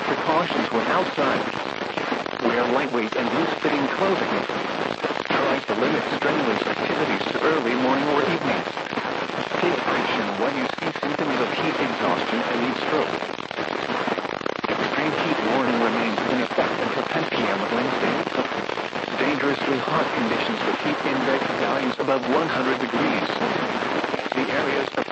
precautions when outside. Wear lightweight and loose-fitting clothing. Try to limit strenuous activities to early morning or evening. Take action when you see symptoms of heat exhaustion and heat stroke. Extreme heat warning remains in effect until 10 p.m. on Wednesday. Dangerously hot conditions with heat index values above 100 degrees. The areas of